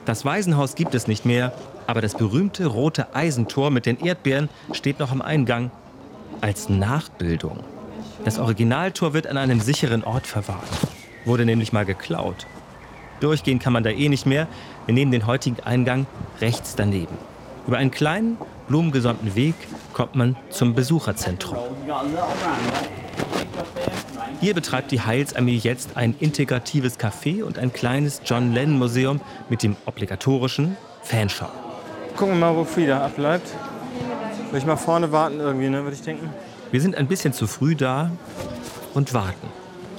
Das Waisenhaus gibt es nicht mehr, aber das berühmte rote Eisentor mit den Erdbeeren steht noch am Eingang als Nachbildung. Das Originaltor wird an einem sicheren Ort verwahrt. Wurde nämlich mal geklaut. Durchgehen kann man da eh nicht mehr. Wir nehmen den heutigen Eingang rechts daneben. Über einen kleinen, blumengesäumten Weg kommt man zum Besucherzentrum. Hier betreibt die Heilsarmee jetzt ein integratives Café und ein kleines John Lennon Museum mit dem obligatorischen Fanshop. Gucken wir mal, wo Frida abbleibt. Würde ich mal vorne warten irgendwie, ne, würde ich denken. Wir sind ein bisschen zu früh da und warten.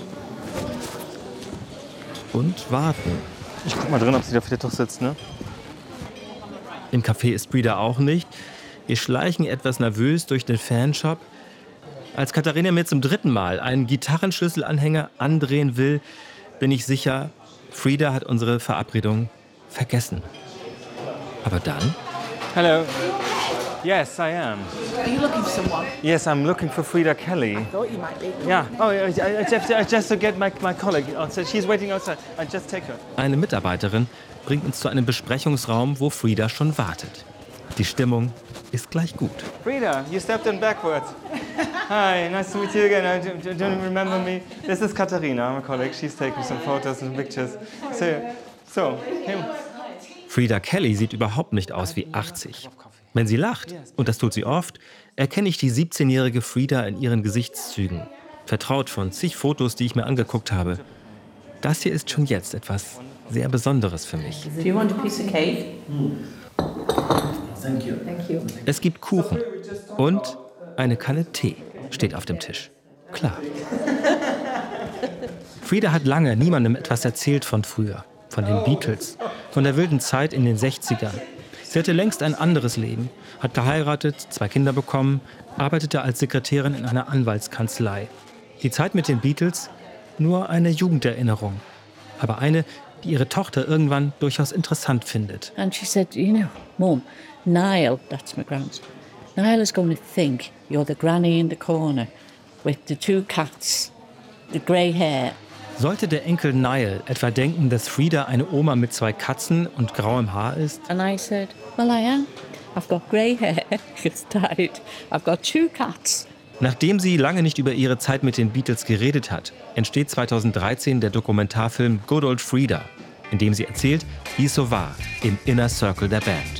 Und warten. Ich guck mal drin, ob sie da vielleicht doch sitzt, ne? Im Café ist Frida auch nicht. Wir schleichen etwas nervös durch den Fanshop. Als Katharina mir zum 3. Mal einen Gitarrenschlüsselanhänger andrehen will, bin ich sicher, Frida hat unsere Verabredung vergessen. Aber dann... Hello. Yes, I am. Are you looking for someone? Yes, I'm looking for Frida Kelly. I thought you might be. Yeah. Oh, I just to get my colleague outside. She's waiting outside. I just take her. Eine Mitarbeiterin bringt uns zu einem Besprechungsraum, wo Frida schon wartet. Die Stimmung ist gleich gut. Frida, you stepped in backwards. Hi, nice to meet you again. Don't you remember me? This is Katharina, I'm a colleague. She's taking some photos and pictures. So, him. Frida Kelly sieht überhaupt nicht aus wie 80. Wenn sie lacht, und das tut sie oft, erkenne ich die 17-jährige Frida in ihren Gesichtszügen. Vertraut von zig Fotos, die ich mir angeguckt habe. Das hier ist schon jetzt etwas sehr Besonderes für mich. Do you want a piece of cake? Thank you. Thank you. Es gibt Kuchen und eine Kanne Tee steht auf dem Tisch. Klar. Frida hat lange niemandem etwas erzählt von früher, von den Beatles, von der wilden Zeit in den 60ern. Sie hatte längst ein anderes Leben, hat geheiratet, 2 Kinder bekommen, arbeitete als Sekretärin in einer Anwaltskanzlei. Die Zeit mit den Beatles, nur eine Jugenderinnerung. Aber eine, die ihre Tochter irgendwann durchaus interessant findet. And she said, you know, Mum, Niall, that's my grandson, Niall is going to think you're the granny in the corner with the 2 cats, the grey hair. Sollte der Enkel Niall etwa denken, dass Frida eine Oma mit 2 Katzen und grauem Haar ist? And I said, well, I am. I've got grey hair, it's dyed. I've got 2 cats. Nachdem sie lange nicht über ihre Zeit mit den Beatles geredet hat, entsteht 2013 der Dokumentarfilm Good Old Frida, in dem sie erzählt, wie es so war im Inner Circle der Band.